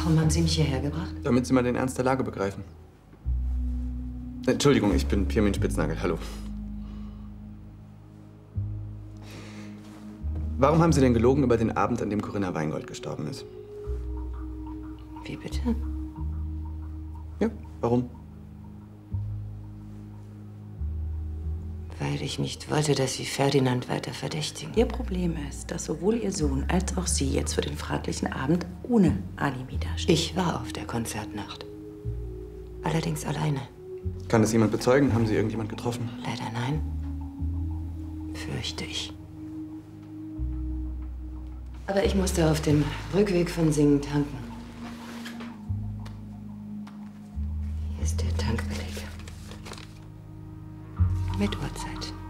Warum haben Sie mich hierher gebracht? Damit Sie mal den Ernst der Lage begreifen. Entschuldigung, ich bin Pirmin Spitznagel. Hallo. Warum haben Sie denn gelogen über den Abend, an dem Corinna Weingold gestorben ist? Wie bitte? Ja, warum? Weil ich nicht wollte, dass Sie Ferdinand weiter verdächtigen. Ihr Problem ist, dass sowohl Ihr Sohn als auch Sie jetzt für den fraglichen Abend ohne Alibi dastehen. Ich war auf der Konzertnacht. Allerdings alleine. Kann das jemand bezeugen? Haben Sie irgendjemand getroffen? Leider nein. Fürchte ich. Aber ich musste auf dem Rückweg von Singen tanken. Hier ist der Tankbeleg. Mit Uhrzeit.